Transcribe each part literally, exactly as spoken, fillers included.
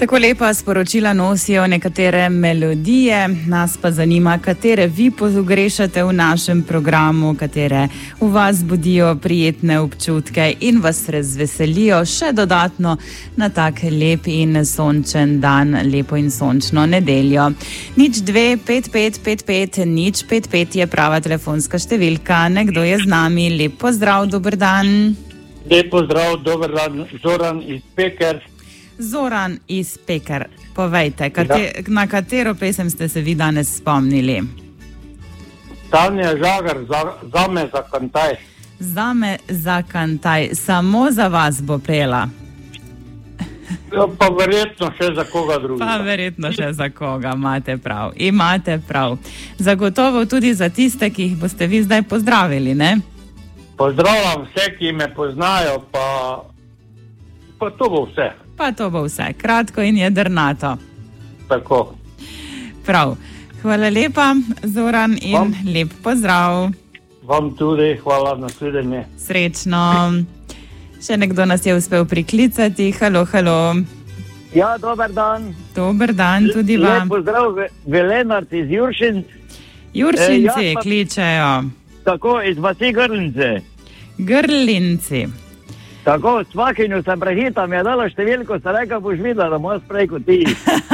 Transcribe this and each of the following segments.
Tako lepa sporočila nosijo nekatere melodije, nas pa zanima, katere vi pogrešate v našem programu, katere v vas budijo prijetne občutke in vas razveselijo še dodatno na tak lep in sončen dan, lepo in sončno nedeljo. Nič dve, pet, pet, pet, pet, nič pet, pet je prava telefonska številka. Nekdo je z nami, lep pozdrav, dober dan. Lep pozdrav, dober dan, Zoran iz Peker. Zoran iz Peker, povejte, kate, na katero pesem ste se vi danes spomnili? Tanja Žagar, za, za me za kantaj. Za me za kantaj, samo za vas bo pela. Ja, pa verjetno še za koga drugega. Pa verjetno še za koga, imate prav, imate prav. Zagotovo tudi za tiste, ki jih boste vi zdaj pozdravili, ne? Pozdravljam vse, ki me poznajo, pa, pa to bo vse. Pa to bo vse, kratko in jedrnato. Tako. Prav. Hvala lepa, Zoran, in vam lep pozdrav. Vam tudi, hvala, nasvidenje. Srečno. Še nekdo nas je uspel priklicati. Halo, halo. Ja, dober dan. Dober dan tudi vam. Lep pozdrav, Velenart iz Juršinc. Juršinci e, pa, kličejo. Tako, iz vasi Grlince. Grlinci. Tako, s svakinjo sem prehita, mi je dala številko, se reka, boš videla, da moja sprej kot ti.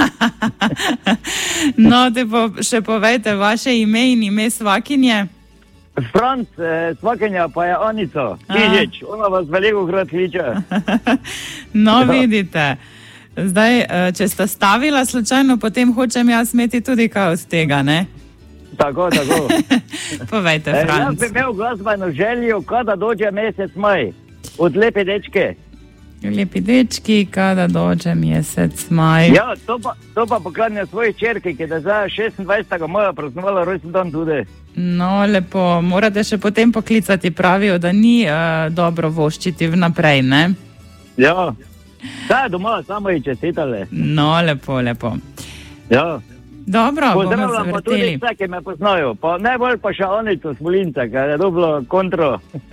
No, te po, še povejte vaše ime in ime svakinje. Franc, eh, svakinja pa je Anica Kižič, ona vas veliko krat kliče. No, vidite. Zdaj, če sta stavila slučajno, potem hočem jaz imeti tudi kaj od tega, ne? Tako, tako. Povejte, Franc. Jaz bi imel glasbeno željo, kada dođe mesec maj. Od lepe dečke. Lepi dečki, kada dođe mesec maj. Ja, to pa, to pa poklanjam svoji čerki, ki je zdaj šestindvajsetega maja praznovala rojstni dan tudi. No, lepo. Morate še potem poklicati, pravijo, da ni uh, dobro voščiti vnaprej, ne? Ja. Da, doma, samo ji čestitale. No, lepo, lepo. Ja. Dobro, bomo zvrteli. Pozdravljam pa tudi vse, ki me poznajo. Pa najbolj pa še Anico Smolinca, ker je dobro kontro.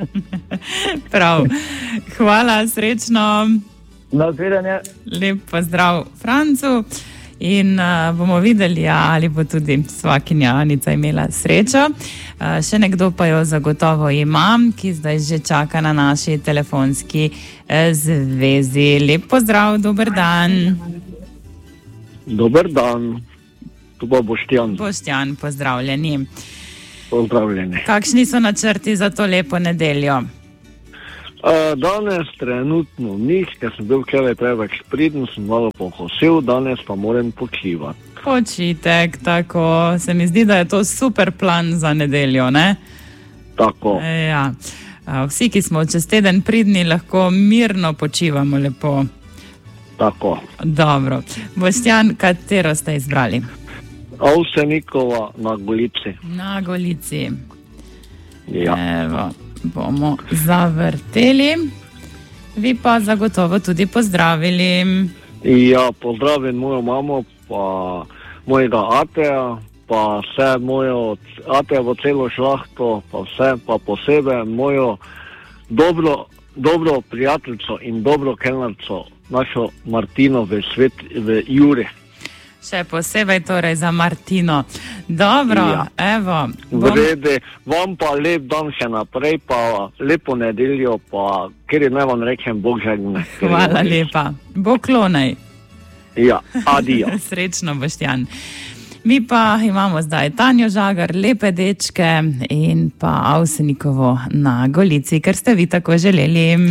Prav. Hvala, srečno. Na svidenje. Lep pozdrav Francu. In uh, bomo videli, ja, ali bo tudi svakinja Anica imela srečo. Uh, še nekdo pa jo zagotovo ima, ki zdaj že čaka na naši telefonski uh, zvezi. Lep pozdrav, dober dan. Dober dan. Tu pa Boštjan. Boštjan, pozdravljeni. Pozdravljeni. Kakšni so načrti za to lepo nedeljo? Uh, danes trenutno njih, ker sem bil včeraj preveč spriden, sem malo pokosil, danes pa moram počivati. Počitek, tako. Se mi zdi, da je to super plan za nedeljo, ne? Tako. E, ja. Vsi, ki smo čez teden pridni, lahko mirno počivamo lepo. Tako. Dobro. Boštjan, katero ste izbrali? Avsenikova na Golici. Na Golici. Ja. Evo, bomo zavrteli. Vi pa zagotovo tudi pozdravili. Ja, pozdravim mojo mamo, pa mojega ateja, pa vse mojo atejevo celo šlahto, pa vse, pa posebej mojo dobro, dobro prijateljico in dobro kelnarco, našo Martino v, svet, v Juri. Še posebej torej za Martino. Dobro, ja. Evo. Bom... Vrede, vam pa lep dan še naprej, pa lepo nedeljo, pa kjer je naj vam rečem, Bog žegne. Hvala lepa. Bog klonaj. Ja, adijo. Srečno, Boštjan. Mi pa imamo zdaj Tanjo Žagar, lepe dečke in pa Avsenikovo na Golici, ker ste vi tako želeli.